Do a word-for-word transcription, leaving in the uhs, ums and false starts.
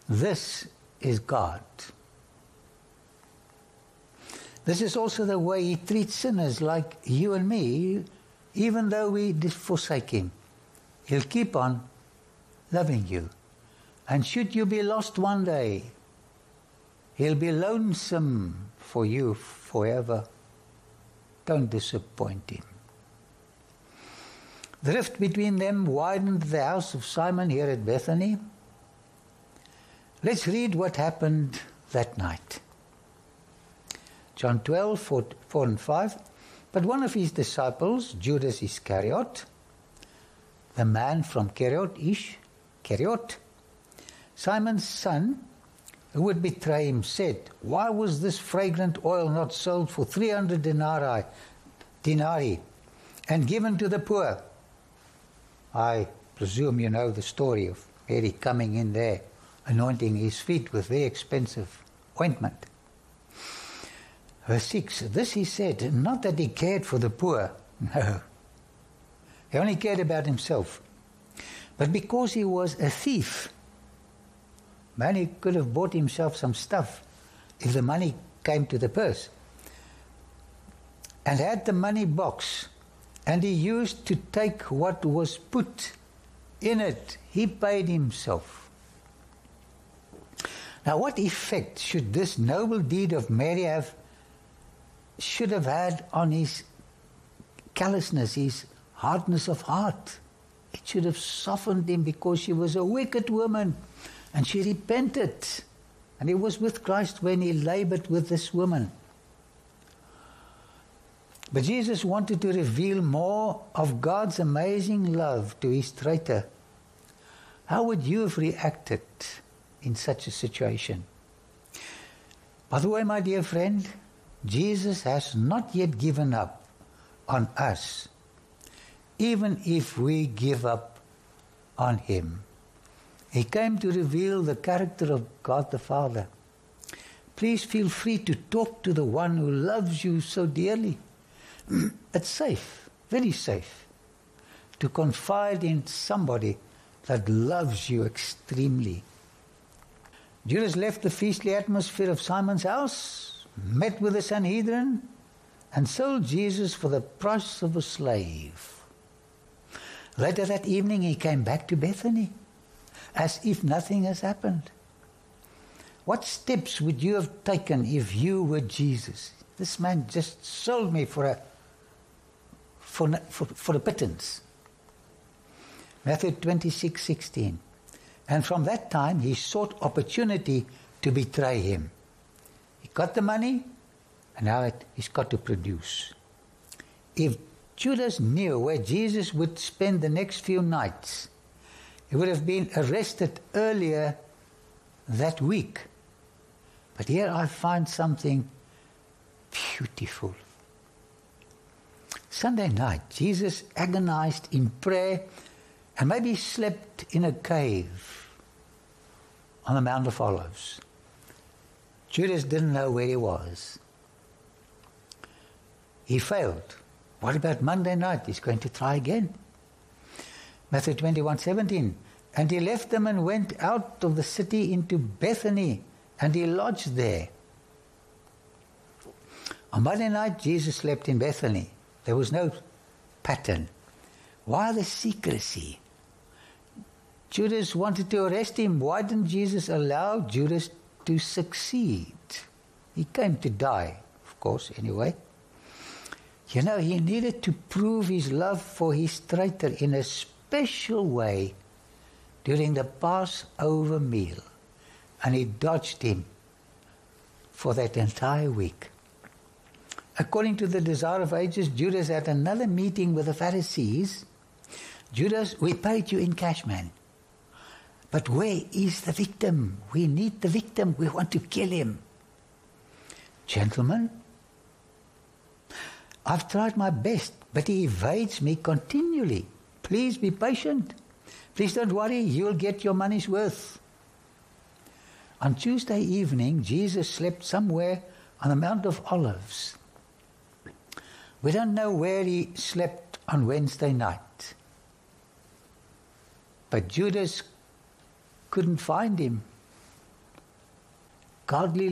This is God. This is also the way He treats sinners like you and me. Even though we forsake Him, He'll keep on loving you. And should you be lost one day, He'll be lonesome for you forever. Don't disappoint Him. The rift between them widened the house of Simon here at Bethany. Let's read what happened that night. John twelve, four, four and five. But one of his disciples, Judas Iscariot, the man from Kerioth-ish, Kerioth, Simon's son, who would betray him, said, "Why was this fragrant oil not sold for three hundred denarii, denarii and given to the poor?" I presume you know the story of Mary coming in there, anointing his feet with very expensive ointment. Verse six, this he said, not that he cared for the poor, no. He only cared about himself. But because he was a thief, man, he could have bought himself some stuff if the money came to the purse. And had the money box, and he used to take what was put in it. He paid himself. Now, what effect should this noble deed of Mary have should have had on his callousness, his hardness of heart? It should have softened him, because she was a wicked woman and she repented. And he was with Christ when he labored with this woman. But Jesus wanted to reveal more of God's amazing love to his traitor. How would you have reacted in such a situation? By the way, my dear friend, Jesus has not yet given up on us, even if we give up on him. He came to reveal the character of God the Father. Please feel free to talk to the one who loves you so dearly. It's safe, very safe, to confide in somebody that loves you extremely. Judas left the feastly atmosphere of Simon's house, met with the Sanhedrin, and sold Jesus for the price of a slave. Later that evening he came back to Bethany, as if nothing has happened. What steps would you have taken if you were Jesus? This man just sold me for a for, for, for a pittance. Matthew twenty-six sixteen. And from that time he sought opportunity to betray him. He got the money, and now it, he's got to produce. If Judas knew where Jesus would spend the next few nights, he would have been arrested earlier that week. But here I find something beautiful. Sunday night, Jesus agonized in prayer and maybe slept in a cave on the Mount of Olives. Judas didn't know where he was. He failed. What about Monday night? He's going to try again. Matthew twenty-one seventeen. And he left them and went out of the city into Bethany, and he lodged there. On Monday night, Jesus slept in Bethany. There was no pattern. Why the secrecy? Judas wanted to arrest him. Why didn't Jesus allow Judas to succeed? He came to die, of course, anyway. You know, he needed to prove his love for his traitor in a special way during the Passover meal. And he dodged him for that entire week. According to the Desire of Ages, Judas had another meeting with the Pharisees. Judas, we paid you in cash, man. But where is the victim? We need the victim. We want to kill him. Gentlemen, I've tried my best, but he evades me continually. Please be patient. Please don't worry. You'll get your money's worth. On Tuesday evening, Jesus slept somewhere on the Mount of Olives. We don't know where he slept on Wednesday night. But Judas couldn't find him. godly